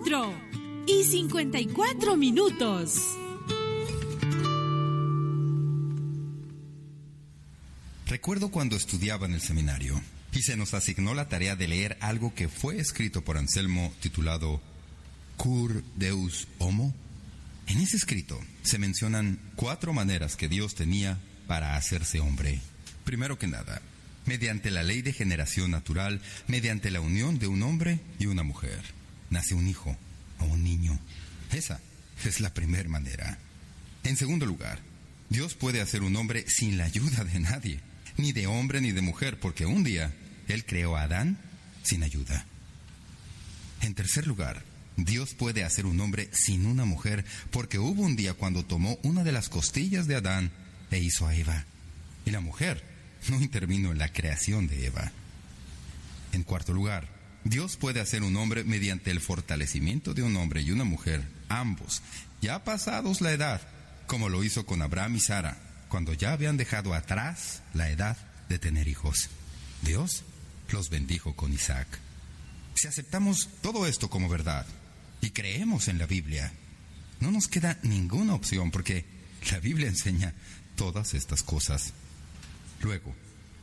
4:54. Recuerdo cuando estudiaba en el seminario y se nos asignó la tarea de leer algo que fue escrito por Anselmo titulado Cur Deus Homo. En ese escrito se mencionan 4 maneras que Dios tenía para hacerse hombre. Primero que nada, mediante la ley de generación natural, mediante la unión de un hombre y una mujer, nace un hijo o un niño. Esa es la primera manera. En segundo lugar, Dios puede hacer un hombre sin la ayuda de nadie, ni de hombre ni de mujer, porque un día Él creó a Adán sin ayuda. En tercer lugar, Dios puede hacer un hombre sin una mujer, porque hubo un día cuando tomó una de las costillas de Adán e hizo a Eva, y la mujer no intervino en la creación de Eva. En cuarto lugar, Dios puede hacer un hombre mediante el fortalecimiento de un hombre y una mujer, ambos, ya pasados la edad, como lo hizo con Abraham y Sara, cuando ya habían dejado atrás la edad de tener hijos. Dios los bendijo con Isaac. Si aceptamos todo esto como verdad y creemos en la Biblia, no nos queda ninguna opción, porque la Biblia enseña todas estas cosas. Luego,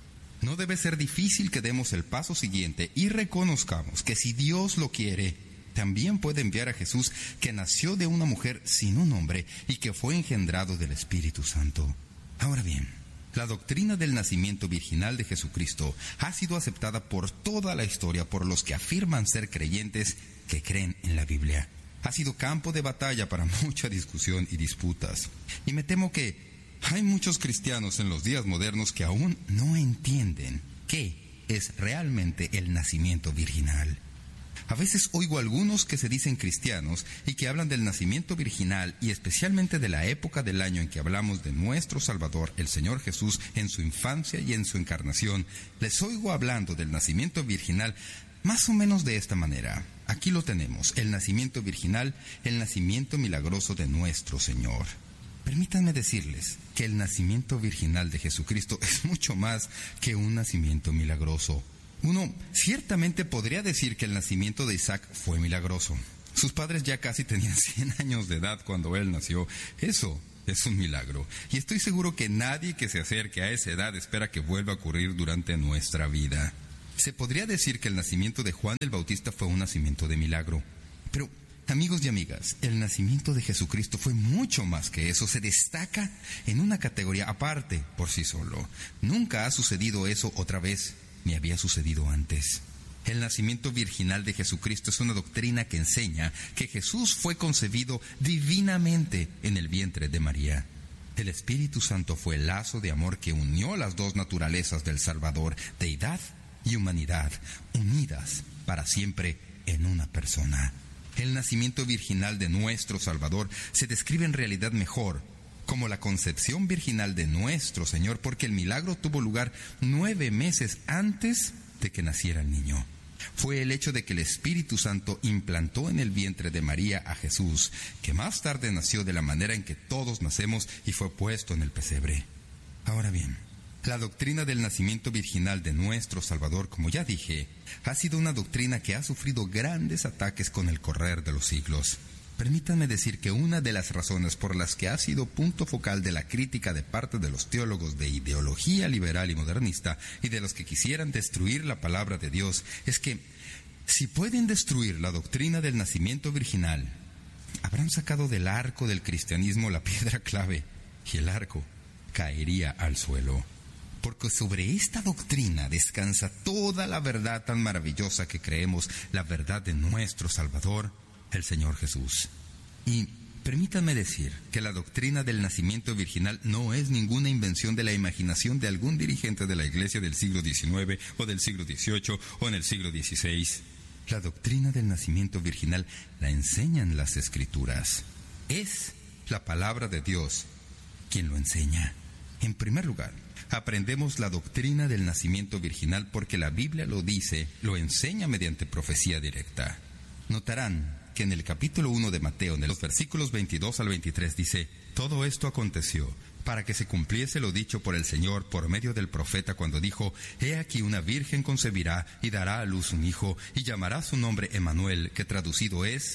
no debe ser difícil que demos el paso siguiente y reconozcamos que si Dios lo quiere, también puede enviar a Jesús, que nació de una mujer sin un hombre y que fue engendrado del Espíritu Santo. Ahora bien, la doctrina del nacimiento virginal de Jesucristo ha sido aceptada por toda la historia por los que afirman ser creyentes que creen en la Biblia. Ha sido campo de batalla para mucha discusión y disputas. Y me temo que hay muchos cristianos en los días modernos que aún no entienden qué es realmente el nacimiento virginal. A veces oigo a algunos que se dicen cristianos y que hablan del nacimiento virginal, y especialmente de la época del año en que hablamos de nuestro Salvador, el Señor Jesús, en su infancia y en su encarnación. Les oigo hablando del nacimiento virginal más o menos de esta manera. Aquí lo tenemos, el nacimiento virginal, el nacimiento milagroso de nuestro Señor. Permítanme decirles que el nacimiento virginal de Jesucristo es mucho más que un nacimiento milagroso. Uno ciertamente podría decir que el nacimiento de Isaac fue milagroso. Sus padres ya casi tenían 100 años de edad cuando él nació. Eso es un milagro. Y estoy seguro que nadie que se acerque a esa edad espera que vuelva a ocurrir durante nuestra vida. Se podría decir que el nacimiento de Juan el Bautista fue un nacimiento de milagro. Pero, amigos y amigas, el nacimiento de Jesucristo fue mucho más que eso. Se destaca en una categoría aparte por sí solo. Nunca ha sucedido eso otra vez, ni había sucedido antes. El nacimiento virginal de Jesucristo es una doctrina que enseña que Jesús fue concebido divinamente en el vientre de María. El Espíritu Santo fue el lazo de amor que unió las dos naturalezas del Salvador, deidad y humanidad, unidas para siempre en una persona. El nacimiento virginal de nuestro Salvador se describe en realidad mejor como la concepción virginal de nuestro Señor, porque el milagro tuvo lugar 9 meses antes de que naciera el niño. Fue el hecho de que el Espíritu Santo implantó en el vientre de María a Jesús, que más tarde nació de la manera en que todos nacemos y fue puesto en el pesebre. Ahora bien, la doctrina del nacimiento virginal de nuestro Salvador, como ya dije, ha sido una doctrina que ha sufrido grandes ataques con el correr de los siglos. Permítanme decir que una de las razones por las que ha sido punto focal de la crítica de parte de los teólogos de ideología liberal y modernista y de los que quisieran destruir la palabra de Dios es que, si pueden destruir la doctrina del nacimiento virginal, habrán sacado del arco del cristianismo la piedra clave y el arco caería al suelo. Porque sobre esta doctrina descansa toda la verdad tan maravillosa que creemos, la verdad de nuestro Salvador, el Señor Jesús. Y permítanme decir que la doctrina del nacimiento virginal no es ninguna invención de la imaginación de algún dirigente de la Iglesia del siglo XIX o del siglo XVIII o en el siglo XVI. La doctrina del nacimiento virginal la enseñan las Escrituras. Es la palabra de Dios quien lo enseña. En primer lugar, aprendemos la doctrina del nacimiento virginal porque la Biblia lo dice, lo enseña mediante profecía directa. Notarán que en el capítulo 1 de Mateo, en los versículos 22 al 23, dice: todo esto aconteció para que se cumpliese lo dicho por el Señor por medio del profeta cuando dijo: he aquí una virgen concebirá y dará a luz un hijo y llamará su nombre Emmanuel, que traducido es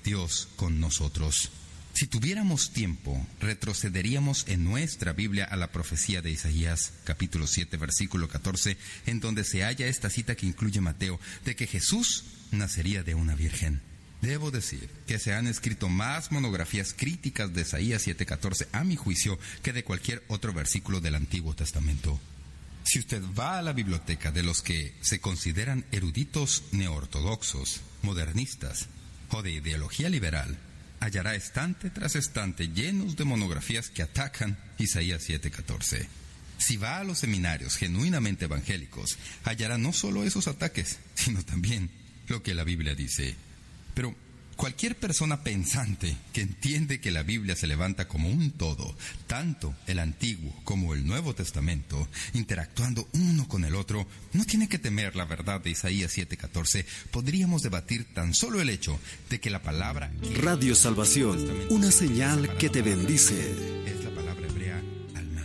Dios con nosotros. Si tuviéramos tiempo, retrocederíamos en nuestra Biblia a la profecía de Isaías, capítulo 7, versículo 14, en donde se halla esta cita que incluye Mateo, de que Jesús nacería de una virgen. Debo decir que se han escrito más monografías críticas de Isaías 7:14, a mi juicio, que de cualquier otro versículo del Antiguo Testamento. Si usted va a la biblioteca de los que se consideran eruditos neortodoxos, modernistas o de ideología liberal, hallará estante tras estante llenos de monografías que atacan Isaías 7:14. Si va a los seminarios genuinamente evangélicos, hallará no solo esos ataques, sino también lo que la Biblia dice. Pero cualquier persona pensante que entiende que la Biblia se levanta como un todo, tanto el Antiguo como el Nuevo Testamento, interactuando uno con el otro, no tiene que temer la verdad de Isaías 7:14. Podríamos debatir tan solo el hecho de que la palabra... Radio Salvación, una señal que te bendice. Es la palabra hebrea, alma.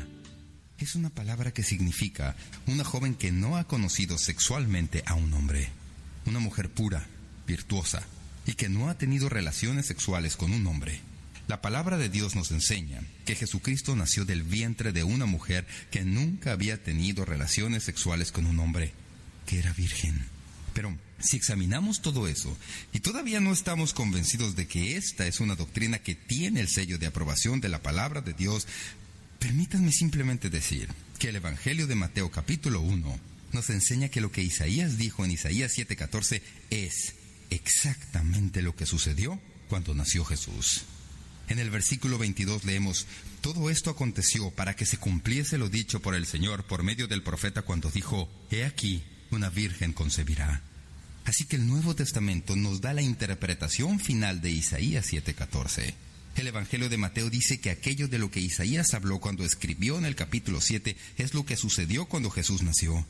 Es una palabra que significa una joven que no ha conocido sexualmente a un hombre. Una mujer pura, virtuosa, y que no ha tenido relaciones sexuales con un hombre. La palabra de Dios nos enseña que Jesucristo nació del vientre de una mujer que nunca había tenido relaciones sexuales con un hombre, que era virgen. Pero si examinamos todo eso y todavía no estamos convencidos de que esta es una doctrina que tiene el sello de aprobación de la palabra de Dios, permítanme simplemente decir que el Evangelio de Mateo capítulo 1 nos enseña que lo que Isaías dijo en Isaías 7:14 es exactamente lo que sucedió cuando nació Jesús. En el versículo 22 leemos: todo esto aconteció para que se cumpliese lo dicho por el Señor por medio del profeta cuando dijo: he aquí, una virgen concebirá. Así que el Nuevo Testamento nos da la interpretación final de Isaías 7:14. El Evangelio de Mateo dice que aquello de lo que Isaías habló cuando escribió en el capítulo 7 es lo que sucedió cuando Jesús nació.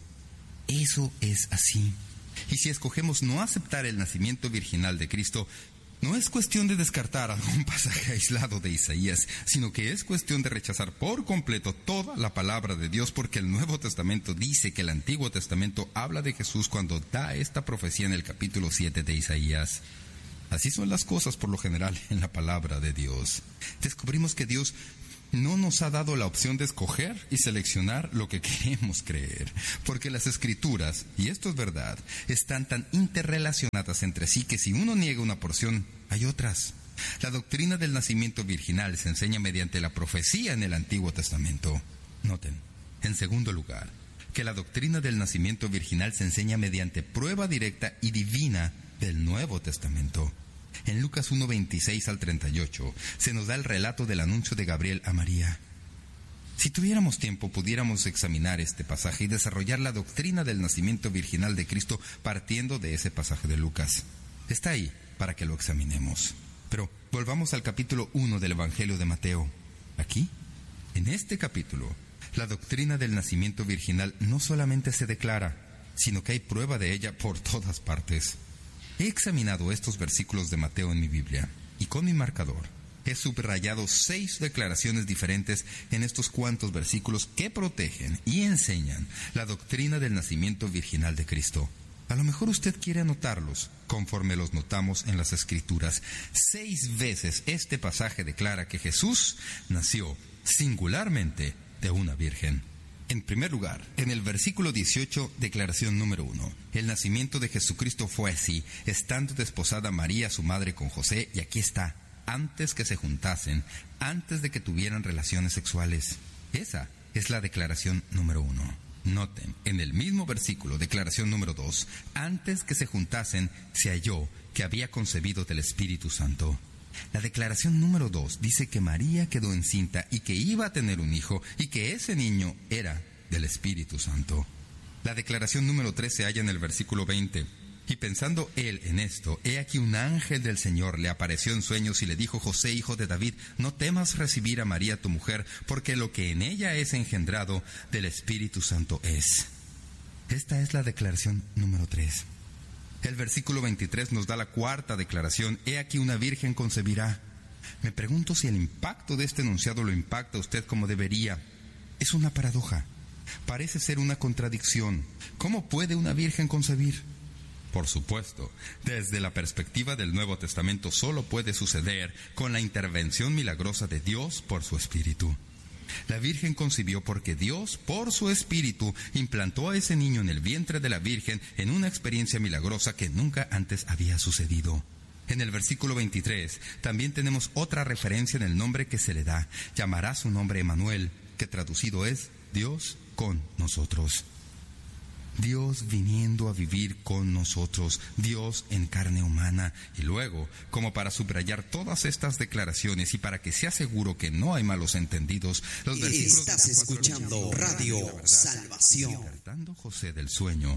Eso es así. Y si escogemos no aceptar el nacimiento virginal de Cristo, no es cuestión de descartar algún pasaje aislado de Isaías, sino que es cuestión de rechazar por completo toda la palabra de Dios, porque el Nuevo Testamento dice que el Antiguo Testamento habla de Jesús cuando da esta profecía en el capítulo 7 de Isaías. Así son las cosas por lo general en la palabra de Dios. Descubrimos que Dios no nos ha dado la opción de escoger y seleccionar lo que queremos creer, porque las Escrituras, y esto es verdad, están tan interrelacionadas entre sí que si uno niega una porción, hay otras. La doctrina del nacimiento virginal se enseña mediante la profecía en el Antiguo Testamento. Noten, en segundo lugar, que la doctrina del nacimiento virginal se enseña mediante prueba directa y divina del Nuevo Testamento. En Lucas 1:26 al 38 se nos da el relato del anuncio de Gabriel a María. Si tuviéramos tiempo, pudiéramos examinar este pasaje y desarrollar la doctrina del nacimiento virginal de Cristo partiendo de ese pasaje de Lucas. Está ahí para que lo examinemos. Pero volvamos al capítulo 1 del Evangelio de Mateo. Aquí, en este capítulo, la doctrina del nacimiento virginal no solamente se declara, sino que hay prueba de ella por todas partes. He examinado estos versículos de Mateo en mi Biblia y con mi marcador he subrayado 6 declaraciones diferentes en estos cuantos versículos que protegen y enseñan la doctrina del nacimiento virginal de Cristo. A lo mejor usted quiere anotarlos, conforme los notamos en las Escrituras. 6 veces este pasaje declara que Jesús nació singularmente de una virgen. En primer lugar, en el versículo 18, declaración número 1. El nacimiento de Jesucristo fue así, estando desposada María, su madre, con José, y aquí está, antes que se juntasen, antes de que tuvieran relaciones sexuales. Esa es la declaración número 1. Noten, en el mismo versículo, declaración número 2, antes que se juntasen, se halló que había concebido del Espíritu Santo. La declaración número 2 dice que María quedó encinta y que iba a tener un hijo y que ese niño era del Espíritu Santo. La declaración número 3 se halla en el versículo 20. Y pensando él en esto, he aquí un ángel del Señor le apareció en sueños y le dijo: José, hijo de David, no temas recibir a María tu mujer, porque lo que en ella es engendrado del Espíritu Santo es. Esta es la declaración número 3. El versículo 23 nos da la cuarta declaración: he aquí una virgen concebirá. Me pregunto si el impacto de este enunciado lo impacta a usted como debería. Es una paradoja. Parece ser una contradicción. ¿Cómo puede una virgen concebir? Por supuesto, desde la perspectiva del Nuevo Testamento solo puede suceder con la intervención milagrosa de Dios por su Espíritu. La Virgen concibió porque Dios, por su Espíritu, implantó a ese niño en el vientre de la Virgen en una experiencia milagrosa que nunca antes había sucedido. En el versículo 23 también tenemos otra referencia en el nombre que se le da. Llamará su nombre Emmanuel, que traducido es Dios con nosotros. Dios viniendo a vivir con nosotros, Dios en carne humana. Y luego, como para subrayar todas estas declaraciones y para que sea seguro que no hay malos entendidos, los versículos... Estás escuchando Radio Salvación. Despertando José del sueño,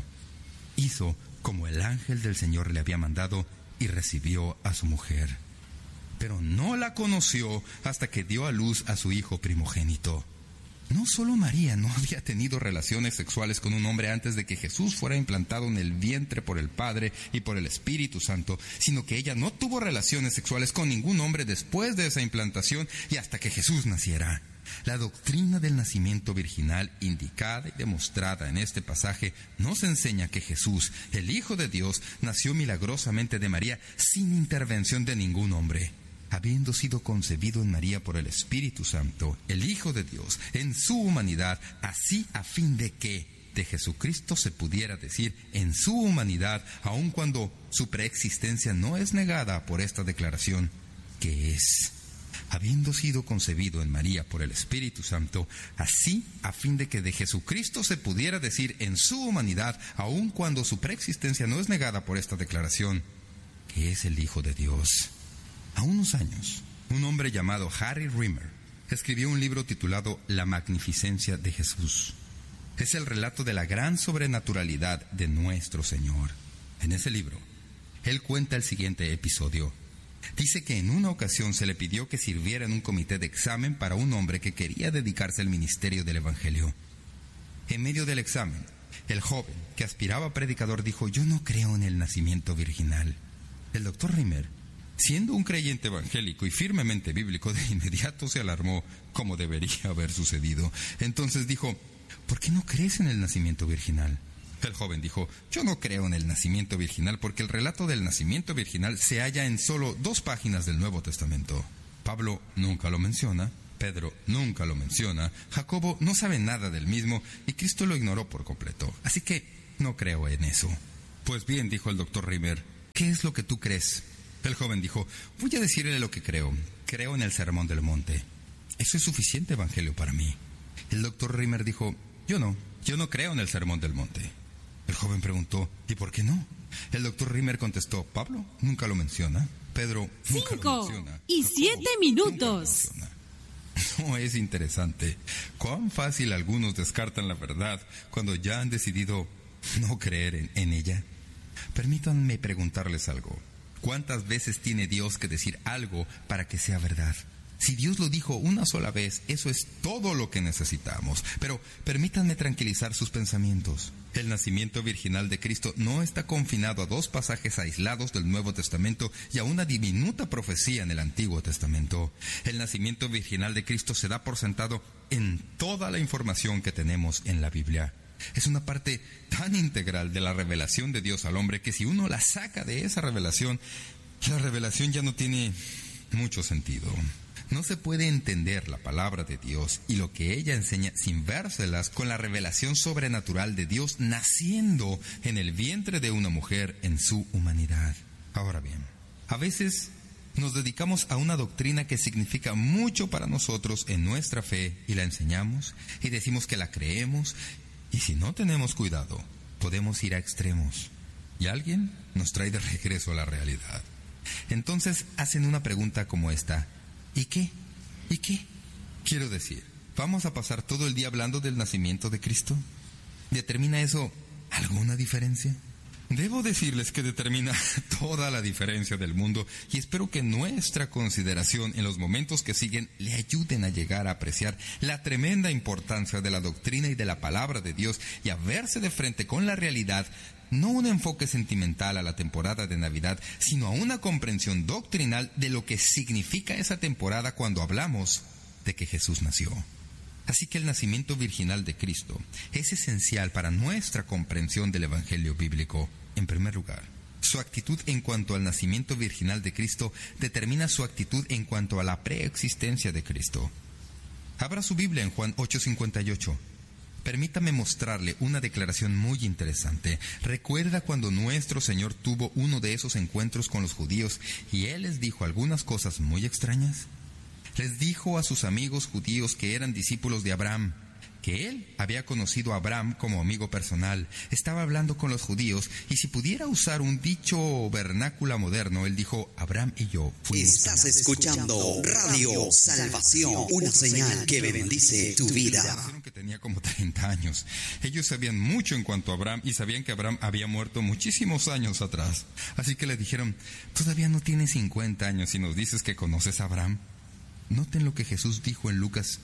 hizo como el ángel del Señor le había mandado y recibió a su mujer. Pero no la conoció hasta que dio a luz a su hijo primogénito. No solo María no había tenido relaciones sexuales con un hombre antes de que Jesús fuera implantado en el vientre por el Padre y por el Espíritu Santo, sino que ella no tuvo relaciones sexuales con ningún hombre después de esa implantación y hasta que Jesús naciera. La doctrina del nacimiento virginal indicada y demostrada en este pasaje nos enseña que Jesús, el Hijo de Dios, nació milagrosamente de María sin intervención de ningún hombre. Habiendo sido concebido en María por el Espíritu Santo, el Hijo de Dios, en su humanidad, así a fin de que de Jesucristo se pudiera decir en su humanidad, aun cuando su preexistencia no es negada por esta declaración, que es, habiendo sido concebido en María por el Espíritu Santo, así a fin de que de Jesucristo se pudiera decir en su humanidad, aun cuando su preexistencia no es negada por esta declaración, que es el Hijo de Dios. A unos años, un hombre llamado Harry Rimmer escribió un libro titulado La Magnificencia de Jesús. Es el relato de la gran sobrenaturalidad de nuestro Señor. En ese libro, él cuenta el siguiente episodio. Dice que en una ocasión se le pidió que sirviera en un comité de examen para un hombre que quería dedicarse al ministerio del Evangelio. En medio del examen, el joven que aspiraba a predicador dijo: yo no creo en el nacimiento virginal. El doctor Rimmer, siendo un creyente evangélico y firmemente bíblico, de inmediato se alarmó, como debería haber sucedido. Entonces dijo: ¿por qué no crees en el nacimiento virginal? El joven dijo: yo no creo en el nacimiento virginal porque el relato del nacimiento virginal se halla en solo 2 páginas del Nuevo Testamento. Pablo nunca lo menciona, Pedro nunca lo menciona, Jacobo no sabe nada del mismo y Cristo lo ignoró por completo. Así que no creo en eso. Pues bien, dijo el doctor Rimmer, ¿qué es lo que tú crees? El joven dijo: voy a decirle lo que creo. Creo en el Sermón del Monte. Eso es suficiente evangelio para mí. El doctor Rimmer dijo: yo no creo en el Sermón del Monte. El joven preguntó: ¿y por qué no? El doctor Rimmer contestó: Pablo nunca lo menciona, Pedro nunca lo menciona, 5 y 7 minutos. No es interesante cuán fácil algunos descartan la verdad cuando ya han decidido no creer en ella. Permítanme preguntarles algo. ¿Cuántas veces tiene Dios que decir algo para que sea verdad? Si Dios lo dijo una sola vez, eso es todo lo que necesitamos. Pero permítanme tranquilizar sus pensamientos. El nacimiento virginal de Cristo no está confinado a 2 pasajes aislados del Nuevo Testamento y a una diminuta profecía en el Antiguo Testamento. El nacimiento virginal de Cristo se da por sentado en toda la información que tenemos en la Biblia. Es una parte tan integral de la revelación de Dios al hombre que si uno la saca de esa revelación, la revelación ya no tiene mucho sentido. No se puede entender la palabra de Dios y lo que ella enseña sin vérselas con la revelación sobrenatural de Dios naciendo en el vientre de una mujer en su humanidad. Ahora bien, a veces nos dedicamos a una doctrina que significa mucho para nosotros en nuestra fe y la enseñamos y decimos que la creemos. Y si no tenemos cuidado, podemos ir a extremos y alguien nos trae de regreso a la realidad. Entonces hacen una pregunta como esta: ¿y qué? ¿Y qué? Quiero decir, ¿vamos a pasar todo el día hablando del nacimiento de Cristo? ¿Determina eso alguna diferencia? Debo decirles que determina toda la diferencia del mundo y espero que nuestra consideración en los momentos que siguen le ayuden a llegar a apreciar la tremenda importancia de la doctrina y de la palabra de Dios y a verse de frente con la realidad, no un enfoque sentimental a la temporada de Navidad, sino a una comprensión doctrinal de lo que significa esa temporada cuando hablamos de que Jesús nació. Así que el nacimiento virginal de Cristo es esencial para nuestra comprensión del Evangelio bíblico. En primer lugar, su actitud en cuanto al nacimiento virginal de Cristo determina su actitud en cuanto a la preexistencia de Cristo. Abra su Biblia en Juan 8:58. Permítame mostrarle una declaración muy interesante. ¿Recuerda cuando nuestro Señor tuvo uno de esos encuentros con los judíos y Él les dijo algunas cosas muy extrañas? Les dijo a sus amigos judíos que eran discípulos de Abraham, que Él había conocido a Abraham como amigo personal. Estaba hablando con los judíos y si pudiera usar un dicho vernáculo moderno, Él dijo, Abraham y yo fuimos. Estás escuchando Radio Salvación, una señal que bendice tu vida. Dijeron que tenía como 30 años. Ellos sabían mucho en cuanto a Abraham y sabían que Abraham había muerto muchísimos años atrás. Así que le dijeron, todavía no tienes 50 años y nos dices que conoces a Abraham. Noten lo que Jesús dijo en Lucas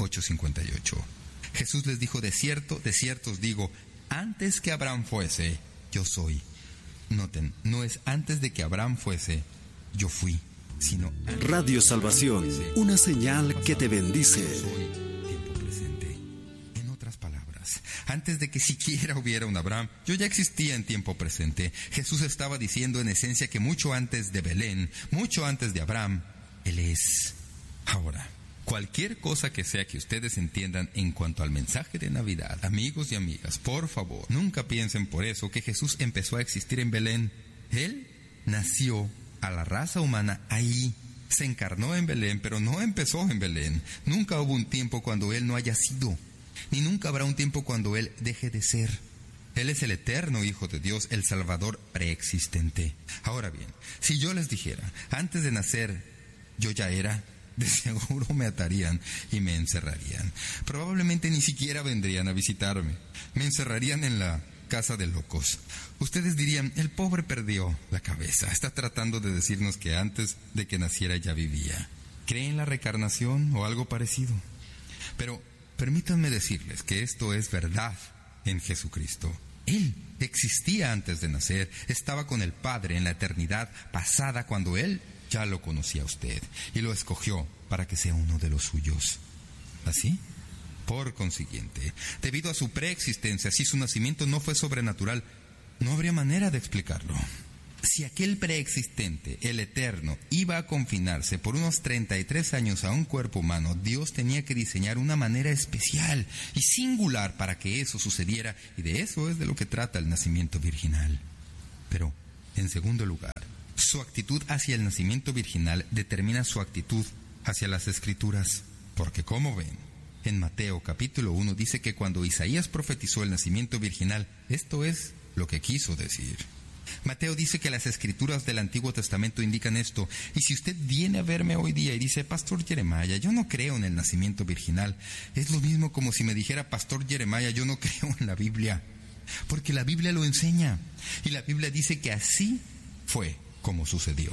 8:58. Jesús les dijo, de cierto os digo, antes que Abraham fuese, yo soy. Noten, no es antes de que Abraham fuese, yo fui, sino Radio Salvación, una señal que te bendice. Yo soy tiempo presente. En otras palabras, antes de que siquiera hubiera un Abraham, yo ya existía en tiempo presente. Jesús estaba diciendo en esencia que mucho antes de Belén, mucho antes de Abraham, Él es. Ahora, cualquier cosa que sea que ustedes entiendan en cuanto al mensaje de Navidad, amigos y amigas, por favor, nunca piensen por eso que Jesús empezó a existir en Belén. Él nació a la raza humana ahí. Se encarnó en Belén, pero no empezó en Belén. Nunca hubo un tiempo cuando Él no haya sido, ni nunca habrá un tiempo cuando Él deje de ser. Él es el eterno Hijo de Dios, el Salvador preexistente. Ahora bien, si yo les dijera, antes de nacer, yo ya era, de seguro me atarían y me encerrarían. Probablemente ni siquiera vendrían a visitarme. Me encerrarían en la casa de locos. Ustedes dirían, el pobre perdió la cabeza. Está tratando de decirnos que antes de que naciera ya vivía. ¿Cree en la reencarnación o algo parecido? Pero permítanme decirles que esto es verdad en Jesucristo. Él existía antes de nacer. Estaba con el Padre en la eternidad pasada cuando Él ya lo conocía a usted y lo escogió para que sea uno de los suyos. ¿Así? Por consiguiente, debido a su preexistencia, si su nacimiento no fue sobrenatural, no habría manera de explicarlo. Si aquel preexistente, el eterno, iba a confinarse por unos 33 años a un cuerpo humano, Dios tenía que diseñar una manera especial y singular para que eso sucediera, y de eso es de lo que trata el nacimiento virginal. Pero, en segundo lugar, su actitud hacia el nacimiento virginal determina su actitud hacia las Escrituras. Porque, como ven, en Mateo capítulo 1 dice que cuando Isaías profetizó el nacimiento virginal, esto es lo que quiso decir. Mateo dice que las Escrituras del Antiguo Testamento indican esto. Y si usted viene a verme hoy día y dice, Pastor Jeremiah, yo no creo en el nacimiento virginal, es lo mismo como si me dijera, Pastor Jeremiah, yo no creo en la Biblia. Porque la Biblia lo enseña. Y la Biblia dice que así fue como sucedió.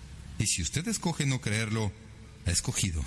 Y si usted escoge no creerlo, ha escogido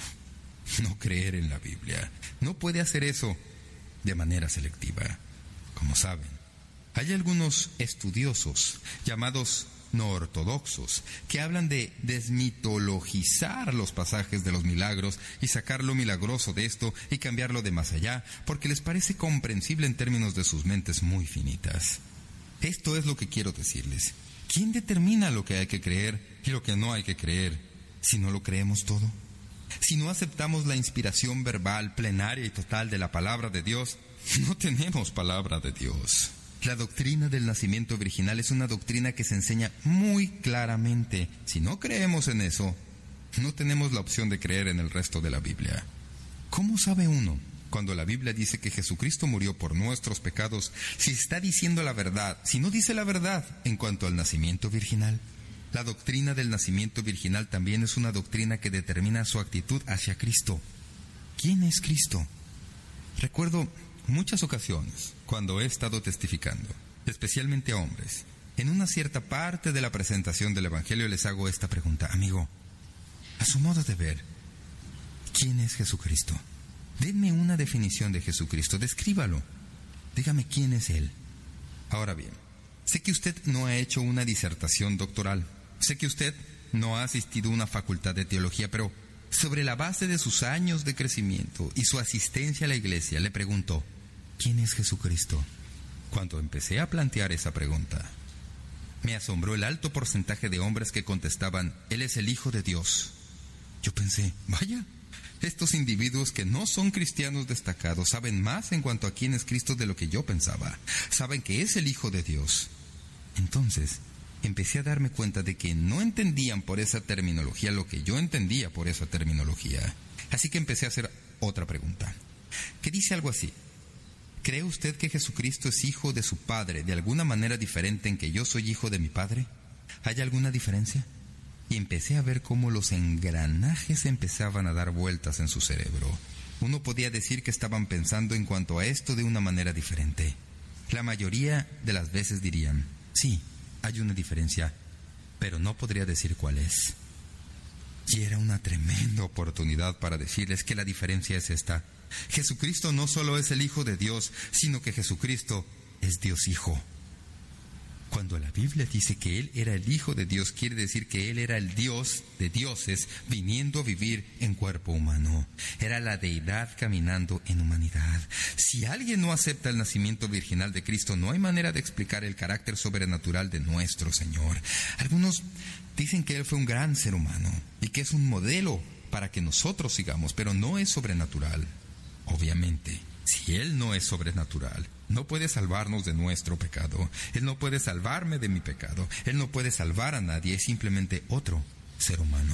no creer en la Biblia. No puede hacer eso de manera selectiva. Como saben, hay algunos estudiosos llamados no ortodoxos que hablan de desmitologizar los pasajes de los milagros y sacar lo milagroso de esto y cambiarlo de más allá, porque les parece comprensible en términos de sus mentes muy finitas. Esto es lo que quiero decirles. ¿Quién determina lo que hay que creer y lo que no hay que creer si no lo creemos todo? Si no aceptamos la inspiración verbal, plenaria y total de la palabra de Dios, no tenemos palabra de Dios. La doctrina del nacimiento virginal es una doctrina que se enseña muy claramente. Si no creemos en eso, no tenemos la opción de creer en el resto de la Biblia. ¿Cómo sabe uno cuando la Biblia dice que Jesucristo murió por nuestros pecados, si está diciendo la verdad, si no dice la verdad en cuanto al nacimiento virginal? La doctrina del nacimiento virginal también es una doctrina que determina su actitud hacia Cristo. ¿Quién es Cristo? Recuerdo muchas ocasiones cuando he estado testificando, especialmente a hombres. En una cierta parte de la presentación del Evangelio les hago esta pregunta: amigo, a su modo de ver, ¿quién es Jesucristo? Denme una definición de Jesucristo, descríbalo. Dígame quién es Él. Ahora bien, sé que usted no ha hecho una disertación doctoral. Sé que usted no ha asistido a una facultad de teología, pero sobre la base de sus años de crecimiento y su asistencia a la iglesia, le pregunto, ¿quién es Jesucristo? Cuando empecé a plantear esa pregunta, Me asombró el alto porcentaje de hombres que contestaban, Él es el Hijo de Dios. Yo pensé, vaya, estos individuos que no son cristianos destacados saben más en cuanto a quién es Cristo de lo que yo pensaba. Saben que es el Hijo de Dios. Entonces, empecé a darme cuenta de que no entendían por esa terminología lo que yo entendía por esa terminología. Así que empecé a hacer otra pregunta, que dice algo así: ¿cree usted que Jesucristo es hijo de su Padre de alguna manera diferente en que yo soy hijo de mi Padre? ¿Hay alguna diferencia? Y empecé a ver cómo los engranajes empezaban a dar vueltas en su cerebro. Uno podía decir que estaban pensando en cuanto a esto de una manera diferente. La mayoría de las veces dirían, sí, hay una diferencia, pero no podría decir cuál es. Y era una tremenda oportunidad para decirles que la diferencia es esta: Jesucristo no solo es el Hijo de Dios, sino que Jesucristo es Dios Hijo. Cuando la Biblia dice que Él era el Hijo de Dios, quiere decir que Él era el Dios de dioses viniendo a vivir en cuerpo humano. Era la deidad caminando en humanidad. Si alguien no acepta el nacimiento virginal de Cristo, no hay manera de explicar el carácter sobrenatural de nuestro Señor. Algunos dicen que Él fue un gran ser humano y que es un modelo para que nosotros sigamos, pero no es sobrenatural. Obviamente, si Él no es sobrenatural, no puede salvarnos de nuestro pecado. Él no puede salvarme de mi pecado. Él no puede salvar a nadie. Es simplemente otro ser humano.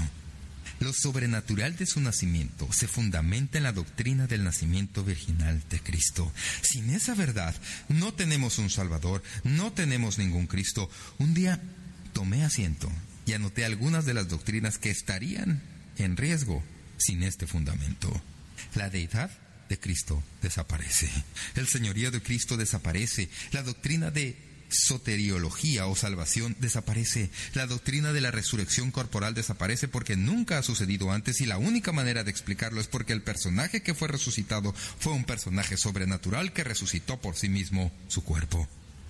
Lo sobrenatural de su nacimiento se fundamenta en la doctrina del nacimiento virginal de Cristo. Sin esa verdad, no tenemos un Salvador, no tenemos ningún Cristo. Un día tomé asiento y anoté algunas de las doctrinas que estarían en riesgo sin este fundamento. La deidad de Cristo desaparece. El señorío de Cristo desaparece. La doctrina de soteriología o salvación desaparece. La doctrina de la resurrección corporal desaparece porque nunca ha sucedido antes, y la única manera de explicarlo es porque el personaje que fue resucitado fue un personaje sobrenatural que resucitó por sí mismo su cuerpo.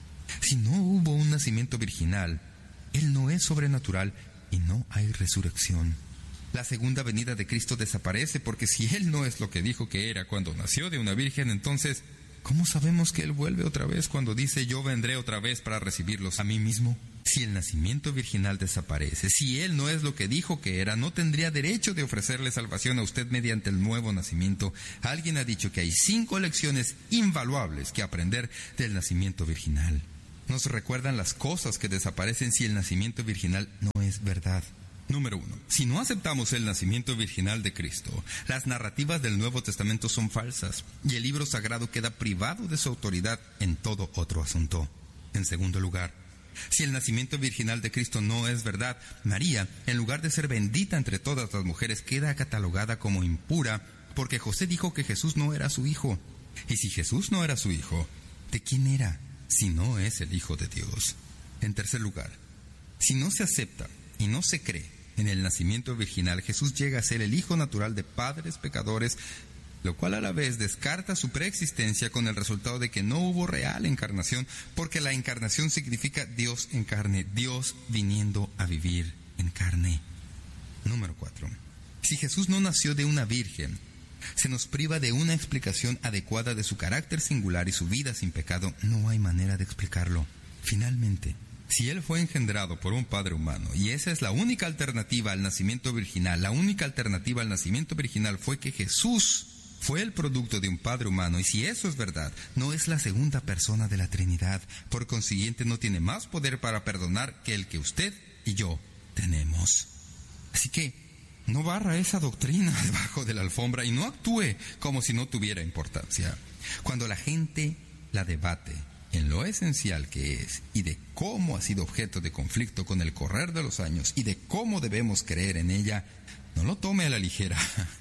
Si no hubo un nacimiento virginal, Él no es sobrenatural y no hay resurrección. La segunda venida de Cristo desaparece porque si Él no es lo que dijo que era cuando nació de una virgen, entonces, ¿cómo sabemos que Él vuelve otra vez cuando dice yo vendré otra vez para recibirlos a mí mismo? Si el nacimiento virginal desaparece, si Él no es lo que dijo que era, no tendría derecho de ofrecerle salvación a usted mediante el nuevo nacimiento. Alguien ha dicho que hay 5 lecciones invaluables que aprender del nacimiento virginal. Nos recuerdan las cosas que desaparecen si el nacimiento virginal no es verdad. Número 1. Si no aceptamos el nacimiento virginal de Cristo, las narrativas del Nuevo Testamento son falsas y el libro sagrado queda privado de su autoridad en todo otro asunto. En segundo lugar, si el nacimiento virginal de Cristo no es verdad, María, en lugar de ser bendita entre todas las mujeres, queda catalogada como impura porque José dijo que Jesús no era su hijo. Y si Jesús no era su hijo, ¿de quién era si no es el Hijo de Dios? En tercer lugar, si no se acepta y no se cree en el nacimiento virginal, Jesús llega a ser el hijo natural de padres pecadores, lo cual a la vez descarta su preexistencia con el resultado de que no hubo real encarnación, porque la encarnación significa Dios en carne, Dios viniendo a vivir en carne. Número 4. Si Jesús no nació de una virgen, se nos priva de una explicación adecuada de su carácter singular y su vida sin pecado. No hay manera de explicarlo. Finalmente, si Él fue engendrado por un padre humano, y esa es la única alternativa al nacimiento virginal, la única alternativa al nacimiento virginal fue que Jesús fue el producto de un padre humano, y si eso es verdad, no es la segunda persona de la Trinidad. Por consiguiente, no tiene más poder para perdonar que el que usted y yo tenemos. Así que, no barra esa doctrina debajo de la alfombra y no actúe como si no tuviera importancia. Cuando la gente la debate en lo esencial que es y de cómo ha sido objeto de conflicto con el correr de los años y de cómo debemos creer en ella, no lo tome a la ligera,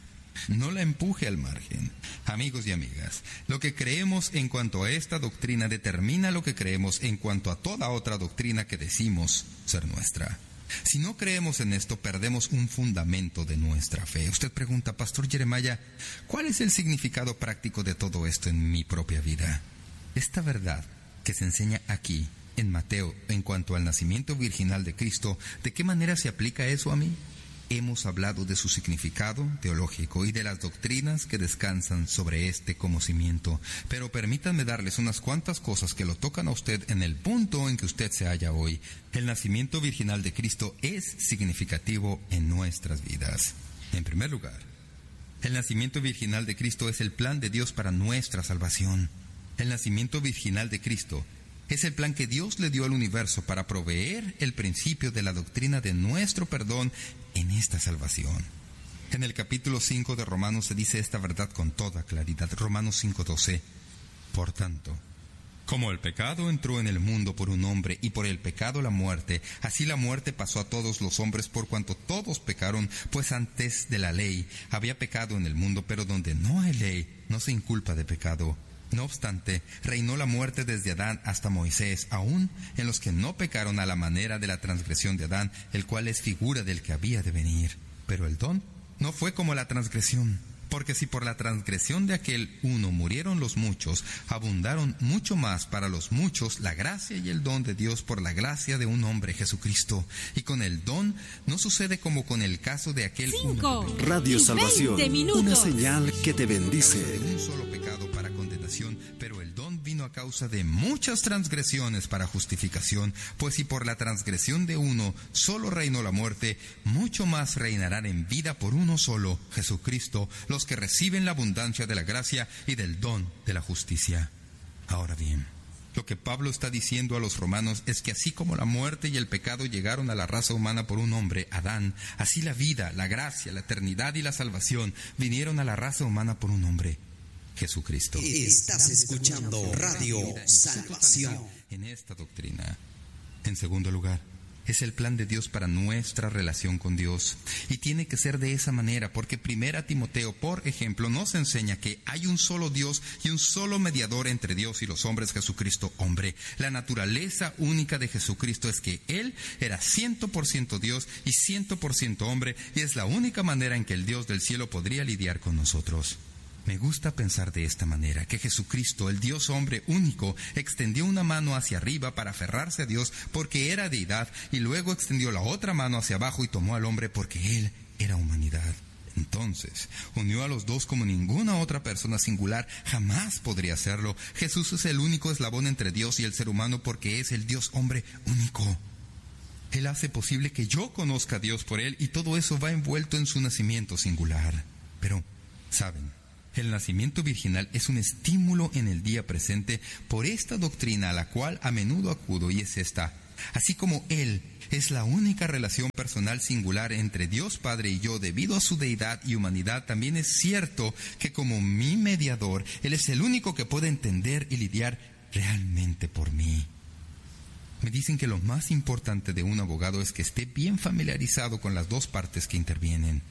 no la empuje al margen. Amigos y amigas, lo que creemos en cuanto a esta doctrina determina lo que creemos en cuanto a toda otra doctrina que decimos ser nuestra. Si no creemos en esto, perdemos un fundamento de nuestra fe. Usted pregunta, Pastor Jeremiah, ¿cuál es el significado práctico de todo esto en mi propia vida? Esta verdad que se enseña aquí, en Mateo, en cuanto al nacimiento virginal de Cristo, ¿de qué manera se aplica eso a mí? hemos hablado de su significado teológico y de las doctrinas que descansan sobre este como cimiento. Pero permítanme darles unas cuantas cosas que lo tocan a usted en el punto en que usted se halla hoy. El nacimiento virginal de Cristo es significativo en nuestras vidas. En primer lugar, el nacimiento virginal de Cristo es el plan de Dios para nuestra salvación. El nacimiento virginal de Cristo es el plan que Dios le dio al universo para proveer el principio de la doctrina de nuestro perdón en esta salvación. En el capítulo 5 de Romanos se dice esta verdad con toda claridad. Romanos 5:12. Por tanto, como el pecado entró en el mundo por un hombre y por el pecado la muerte, así la muerte pasó a todos los hombres por cuanto todos pecaron, pues antes de la ley había pecado en el mundo, pero donde no hay ley no se inculpa de pecado. No obstante, reinó la muerte desde Adán hasta Moisés, aún en los que no pecaron a la manera de la transgresión de Adán, el cual es figura del que había de venir. Pero el don no fue como la transgresión, porque si por la transgresión de aquel uno murieron los muchos, abundaron mucho más para los muchos la gracia y el don de Dios por la gracia de un hombre, Jesucristo. Y con el don no sucede como con el caso de aquel 5 Radio Salvación, una señal que te bendice. Un solo pecado para condenación, pero el don vino a causa de muchas transgresiones para justificación, pues si por la transgresión de uno solo reinó la muerte, mucho más reinarán en vida por uno solo, Jesucristo, los que reciben la abundancia de la gracia y del don de la justicia. Ahora bien, lo que Pablo está diciendo a los romanos es que así como la muerte y el pecado llegaron a la raza humana por un hombre, Adán, así la vida, la gracia, la eternidad y la salvación vinieron a la raza humana por un hombre, Jesucristo. Estás escuchando Radio Salvación. En esta doctrina, en segundo lugar, es el plan de Dios para nuestra relación con Dios. Y tiene que ser de esa manera, porque 1 Timoteo, por ejemplo, nos enseña que hay un solo Dios y un solo mediador entre Dios y los hombres, Jesucristo hombre. La naturaleza única de Jesucristo es que Él era 100% Dios y 100% hombre, y es la única manera en que el Dios del cielo podría lidiar con nosotros. Me gusta pensar de esta manera, que Jesucristo, el Dios hombre único, extendió una mano hacia arriba para aferrarse a Dios porque era deidad, y luego extendió la otra mano hacia abajo y tomó al hombre porque Él era humanidad. Entonces, unió a los dos como ninguna otra persona singular jamás podría hacerlo. Jesús es el único eslabón entre Dios y el ser humano porque es el Dios hombre único. Él hace posible que yo conozca a Dios por Él, y todo eso va envuelto en su nacimiento singular. Pero, ¿saben? El nacimiento virginal es un estímulo en el día presente por esta doctrina a la cual a menudo acudo, y es esta. Así como Él es la única relación personal singular entre Dios Padre y yo debido a su deidad y humanidad, también es cierto que como mi mediador, Él es el único que puede entender y lidiar realmente por mí. Me dicen que lo más importante de un abogado es que esté bien familiarizado con las dos partes que intervienen.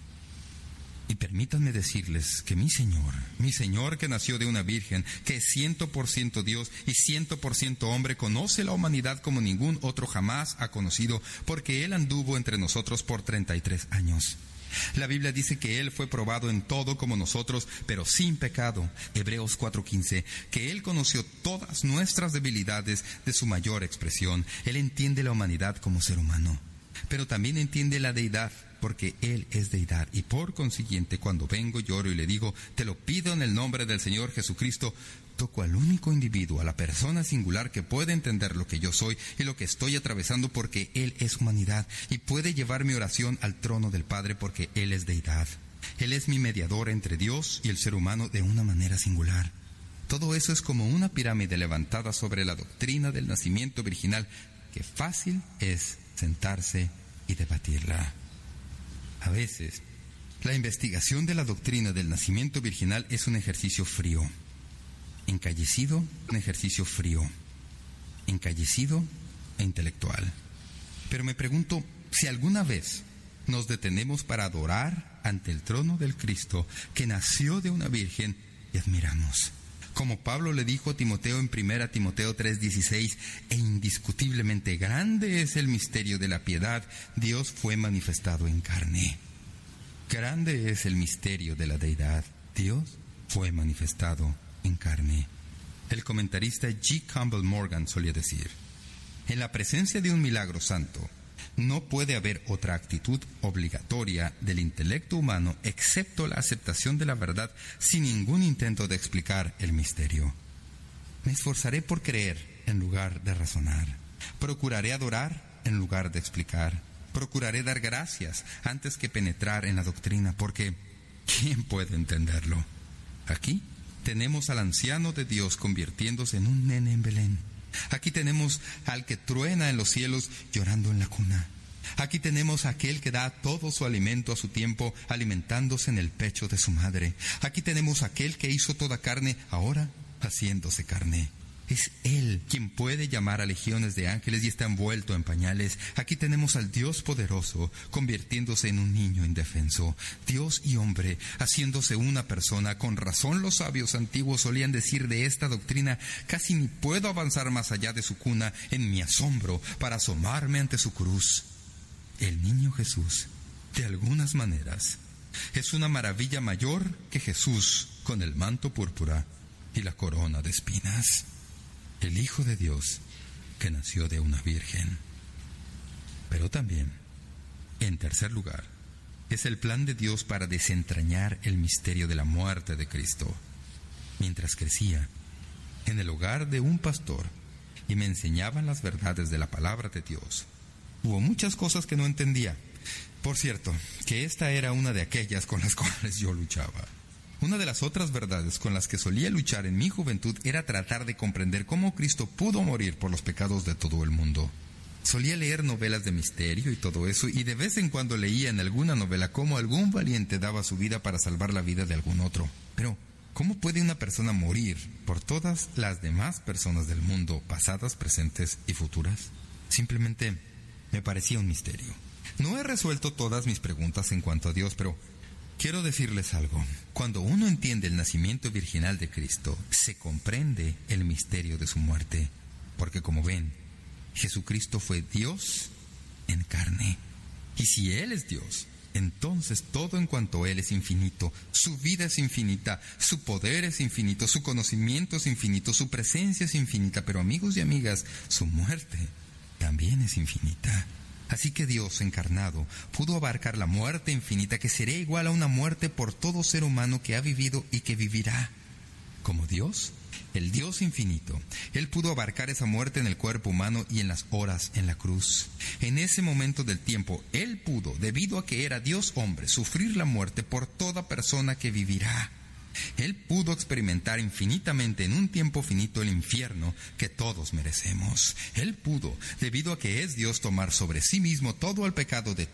Y permítanme decirles que mi Señor que nació de una virgen, que es 100% Dios y 100% hombre, conoce la humanidad como ningún otro jamás ha conocido, porque Él anduvo entre nosotros por 33 años. La Biblia dice que Él fue probado en todo como nosotros, pero sin pecado. Hebreos 4:15, que Él conoció todas nuestras debilidades de su mayor expresión. Él entiende la humanidad como ser humano, pero también entiende la deidad, porque Él es deidad, y por consiguiente cuando vengo lloro y le digo, te lo pido en el nombre del Señor Jesucristo, toco al único individuo, a la persona singular que puede entender lo que yo soy y lo que estoy atravesando, porque Él es humanidad y puede llevar mi oración al trono del Padre porque Él es deidad. Él es mi mediador entre Dios y el ser humano de una manera singular. Todo eso es como una pirámide levantada sobre la doctrina del nacimiento virginal, que fácil es sentarse y debatirla. A veces, la investigación de la doctrina del nacimiento virginal es un ejercicio frío, encallecido, un ejercicio frío, encallecido e intelectual. Pero me pregunto si alguna vez nos detenemos para adorar ante el trono del Cristo que nació de una virgen y admiramos. Como Pablo le dijo a Timoteo en 1 Timoteo 3:16, e indiscutiblemente grande es el misterio de la piedad, Dios fue manifestado en carne. Grande es el misterio de la deidad, Dios fue manifestado en carne. El comentarista G. Campbell Morgan solía decir, en la presencia de un milagro santo, No puede haber otra actitud obligatoria del intelecto humano excepto la aceptación de la verdad sin ningún intento de explicar el misterio. Me esforzaré por creer en lugar de razonar. Procuraré adorar en lugar de explicar. Procuraré dar gracias antes que penetrar en la doctrina, porque ¿quién puede entenderlo? Aquí tenemos al anciano de Dios convirtiéndose en un nene en Belén. Aquí tenemos al que truena en los cielos llorando en la cuna. Aquí tenemos a aquel que da todo su alimento a su tiempo, alimentándose en el pecho de su madre. Aquí tenemos a aquel que hizo toda carne, ahora haciéndose carne. Es Él quien puede llamar a legiones de ángeles y está envuelto en pañales. Aquí tenemos al Dios poderoso convirtiéndose en un niño indefenso. Dios y hombre haciéndose una persona. Con razón los sabios antiguos solían decir de esta doctrina: casi ni puedo avanzar más allá de su cuna en mi asombro para asomarme ante su cruz. El niño Jesús, de algunas maneras, es una maravilla mayor que Jesús con el manto púrpura y la corona de espinas. El Hijo de Dios, que nació de una virgen. Pero también, en tercer lugar, es el plan de Dios para desentrañar el misterio de la muerte de Cristo. Mientras crecía en el hogar de un pastor y me enseñaban las verdades de la palabra de Dios, hubo muchas cosas que no entendía. Por cierto, que esta era una de aquellas con las cuales yo luchaba. Una de las otras verdades con las que solía luchar en mi juventud era tratar de comprender cómo Cristo pudo morir por los pecados de todo el mundo. Solía leer novelas de misterio y todo eso, y de vez en cuando leía en alguna novela cómo algún valiente daba su vida para salvar la vida de algún otro. Pero, ¿cómo puede una persona morir por todas las demás personas del mundo, pasadas, presentes y futuras? Simplemente me parecía un misterio. No he resuelto todas mis preguntas en cuanto a Dios, pero quiero decirles algo. Cuando uno entiende el nacimiento virginal de Cristo, se comprende el misterio de su muerte. Porque como ven, Jesucristo fue Dios en carne. Y si Él es Dios, entonces todo en cuanto a Él es infinito. Su vida es infinita, su poder es infinito, su conocimiento es infinito, su presencia es infinita. Pero amigos y amigas, su muerte también es infinita. Así que Dios encarnado pudo abarcar la muerte infinita, que sería igual a una muerte por todo ser humano que ha vivido y que vivirá. Como Dios, el Dios infinito, Él pudo abarcar esa muerte en el cuerpo humano y en las horas en la cruz. En ese momento del tiempo, Él pudo, debido a que era Dios hombre, sufrir la muerte por toda persona que vivirá. Él pudo experimentar infinitamente en un tiempo finito el infierno que todos merecemos. Él pudo, debido a que es Dios, tomar sobre sí mismo todo el pecado de